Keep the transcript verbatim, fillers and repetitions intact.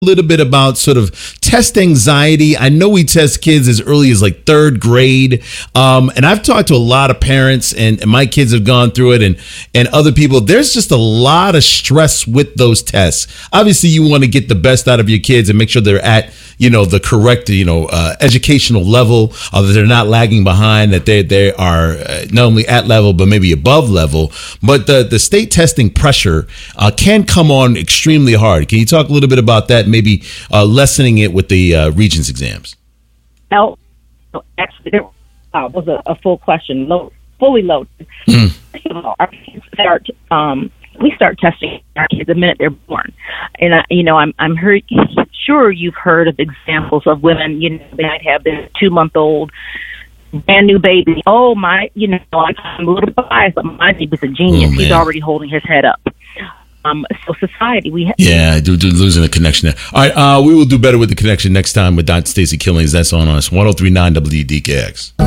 little bit about sort of test anxiety. I know we test kids as early as like third grade. Um, and I've talked to a lot of parents and, and my kids have gone through it and, and other people. There's just a lot of stress with those tests. Obviously, you want to get the best out of your kids and make sure they're at, you know, the correct, you know, uh, educational level, uh, that they're not lagging behind, that they, they are uh, not only at level, but maybe above level. But the, the state testing pressure uh, can come on extremely hard. Can you talk a little bit about that? Maybe uh, lessening it with the uh, Regents exams. No, actually, there uh, was a, a full question, load, fully loaded. Mm. Our kids start, um, we start testing our kids the minute they're born, and uh, you know, I'm I'm heard, sure you've heard of examples of women. You know, they might have their two month old brand new baby. Oh my, you know, I'm a little biased, but my baby's a genius. Oh, he's already holding his head up. Um, so society, we ha- yeah, do, do losing the connection there. All right, uh, we will do better with the connection next time with Doctor Stacey Killings. That's on us. one oh three point nine W D K X.